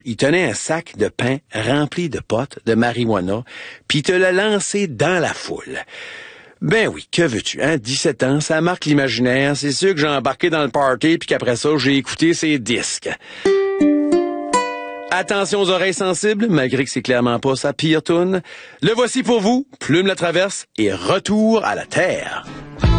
Il tenait un sac de pain rempli de potes de marijuana, puis il te l'a lancé dans la foule. Ben oui, que veux-tu, hein? 17 ans, ça marque l'imaginaire. C'est sûr que j'ai embarqué dans le party, puis qu'après ça, j'ai écouté ses disques. Attention aux oreilles sensibles, malgré que c'est clairement pas sa pire toune. Le voici pour vous, Plume la traverse et retour à la terre.